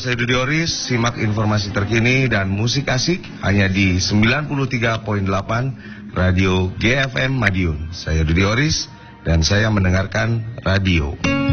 saya Dudi Oris. Simak informasi terkini dan musik asik hanya di 93.8 Radio GFM Madiun. Saya Dudi Oris dan saya mendengarkan radio.